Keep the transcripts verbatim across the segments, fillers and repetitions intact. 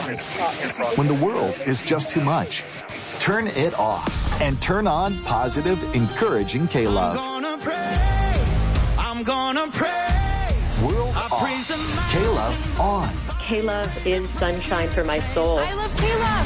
When the world is just too much, turn it off and turn on positive, encouraging K-Love. I'm gonna praise, I'm gonna praise. World I off, K-Love on. K-Love is sunshine for my soul. I love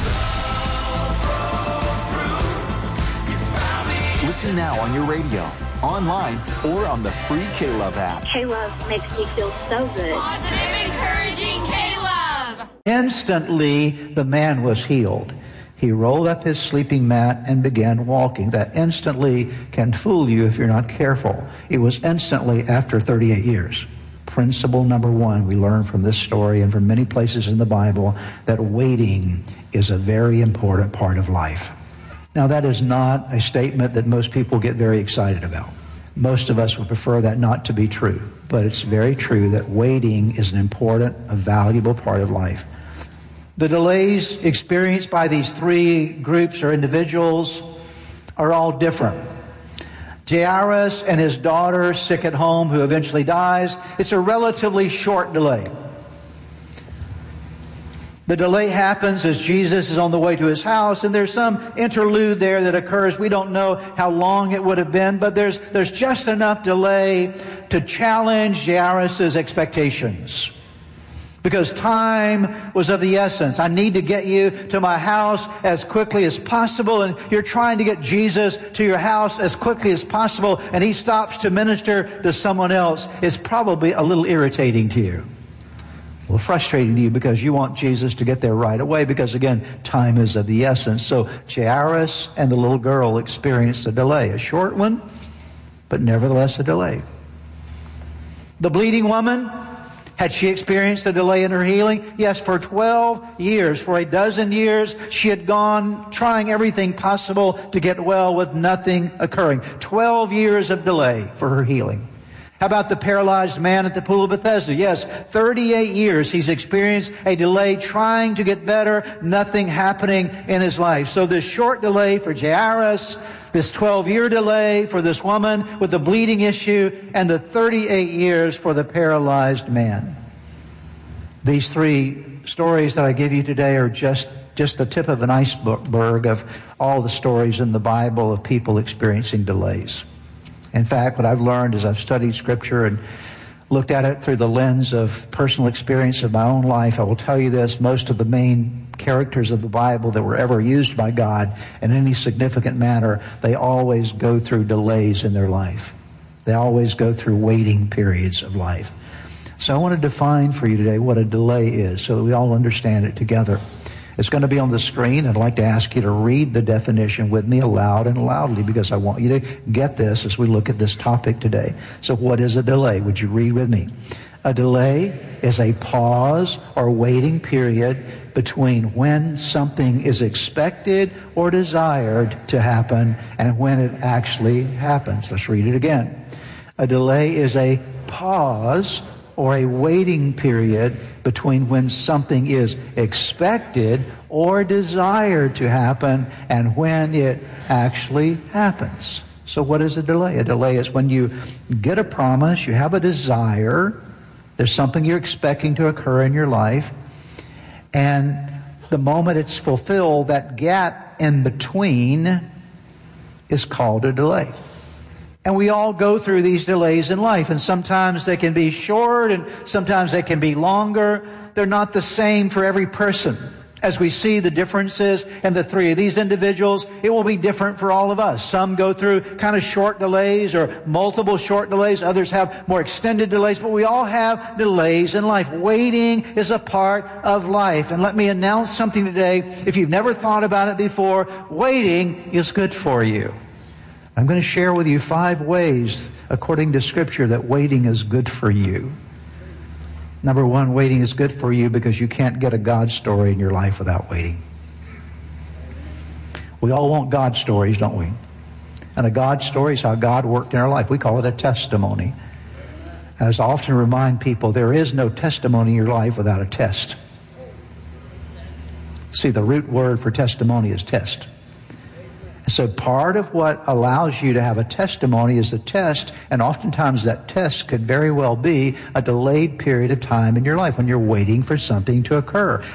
K-Love. Listen now on your radio, online, or on the free K-Love app. K-Love makes me feel so good. Positive, encouraging K-Love. Instantly, the man was healed. He rolled up his sleeping mat and began walking. That instantly can fool you if you're not careful. It was instantly after thirty-eight years. Principle number one we learn from this story and from many places in the Bible, that waiting is a very important part of life. Now, that is not a statement that most people get very excited about. Most of us would prefer that not to be true. But it's very true that waiting is an important, a valuable part of life. The delays experienced by these three groups or individuals are all different. Jairus and his daughter sick at home who eventually dies. It's a relatively short delay. The delay happens as Jesus is on the way to his house, and there's some interlude there that occurs. We don't know how long it would have been, but there's there's just enough delay to challenge Jairus' expectations. Because time was of the essence. I need to get you to my house as quickly as possible. And you're trying to get Jesus to your house as quickly as possible. And he stops to minister to someone else. It's probably a little irritating to you. A little frustrating to you because you want Jesus to get there right away. Because again, time is of the essence. So Jairus and the little girl experienced a delay. A short one, but nevertheless a delay. The bleeding woman, had she experienced a delay in her healing? Yes, for twelve years, for a dozen years, she had gone trying everything possible to get well with nothing occurring. twelve years of delay for her healing. How about the paralyzed man at the pool of Bethesda? Yes, thirty-eight years he's experienced a delay trying to get better, nothing happening in his life. So this short delay for Jairus, this twelve-year delay for this woman with the bleeding issue, and the thirty-eight years for the paralyzed man. These three stories that I give you today are just, just the tip of an iceberg of all the stories in the Bible of people experiencing delays. In fact, what I've learned as I've studied Scripture and looked at it through the lens of personal experience of my own life, I will tell you this: most of the main characters of the Bible that were ever used by God in any significant manner, they always go through delays in their life. They always go through waiting periods of life. So I want to define for you today what a delay is so that we all understand it together. It's going to be on the screen. I'd like to ask you to read the definition with me aloud and loudly because I want you to get this as we look at this topic today. So what is a delay? Would you read with me? A delay is a pause or waiting period between when something is expected or desired to happen and when it actually happens. Let's read it again. A delay is a pause or a waiting period between when something is expected or desired to happen and when it actually happens. So what is a delay? A delay is when you get a promise, you have a desire, there's something you're expecting to occur in your life, and the moment it's fulfilled, that gap in between is called a delay. And we all go through these delays in life, and sometimes they can be short and sometimes they can be longer. They're not the same for every person. As we see the differences in the three of these individuals, it will be different for all of us. Some go through kind of short delays or multiple short delays. Others have more extended delays, but we all have delays in life. Waiting is a part of life. And let me announce something today. If you've never thought about it before, waiting is good for you. I'm going to share with you five ways, according to Scripture, that waiting is good for you. Number one, waiting is good for you because you can't get a God story in your life without waiting. We all want God stories, don't we? And a God story is how God worked in our life. We call it a testimony. As I often remind people, there is no testimony in your life without a test. See, the root word for testimony is test. So part of what allows you to have a testimony is the test, and oftentimes that test could very well be a delayed period of time in your life when you're waiting for something to occur.